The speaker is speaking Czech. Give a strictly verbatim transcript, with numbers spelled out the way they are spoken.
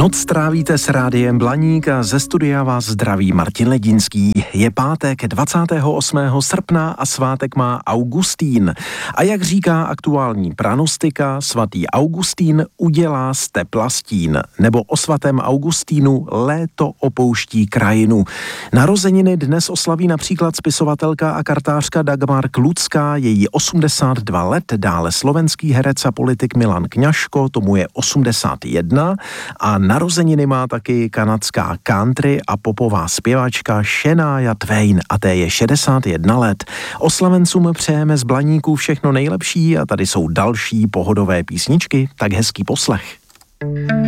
Noc strávíte s Rádiem Blaník a ze studia vás zdraví Martin Ledinský. Je pátek dvacátého osmého srpna a svátek má Augustín. A jak říká aktuální pranostika, svatý Augustín udělá z tepla stín. Nebo o svatém Augustínu léto opouští krajinu. Narozeniny dnes oslaví například spisovatelka a kartářka Dagmar Klucká, její osmdesát dva let, dále slovenský herec a politik Milan Kňažko, tomu je osmdesát jedna, a narozeniny má taky kanadská country a popová zpěvačka Shania Twain a té je šedesát jedna let. Oslavencům přejeme z Blaníku všechno nejlepší a tady jsou další pohodové písničky, tak hezký poslech.